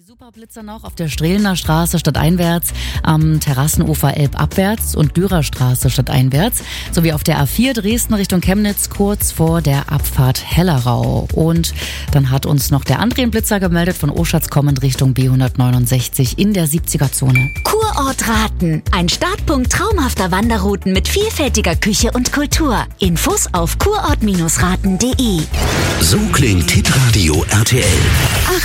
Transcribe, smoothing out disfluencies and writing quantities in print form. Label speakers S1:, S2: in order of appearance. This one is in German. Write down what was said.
S1: Superblitzer noch auf der Strehlener Straße stadteinwärts, am Terrassenufer elbabwärts und Dürerstraße stadteinwärts, sowie auf der A4 Dresden Richtung Chemnitz kurz vor der Abfahrt Hellerau. Und dann hat uns noch der André-Blitzer gemeldet von Oschatz kommend Richtung B169 in der 70er-Zone.
S2: Kurort Raten, ein Startpunkt traumhafter Wanderrouten mit vielfältiger Küche und Kultur. Infos auf kurort-raten.de.
S3: So klingt Hitradio RTL.